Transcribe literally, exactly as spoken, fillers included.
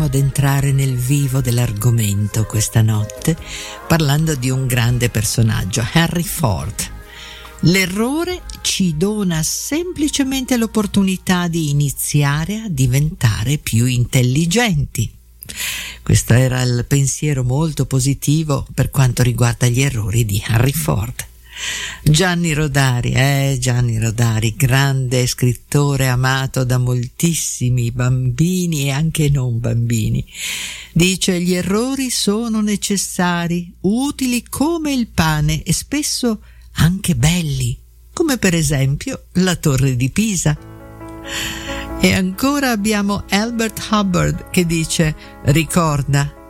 ad entrare nel vivo dell'argomento questa notte parlando di un grande personaggio, Henry Ford. L'errore ci dona semplicemente l'opportunità di iniziare a diventare più intelligenti. Questo era il pensiero molto positivo per quanto riguarda gli errori di Henry Ford. Gianni Rodari, eh Gianni Rodari, grande scrittore amato da moltissimi bambini e anche non bambini, dice: gli errori sono necessari, utili come il pane e spesso anche belli, come per esempio la Torre di Pisa. E ancora abbiamo Albert Hubbard che dice: ricorda,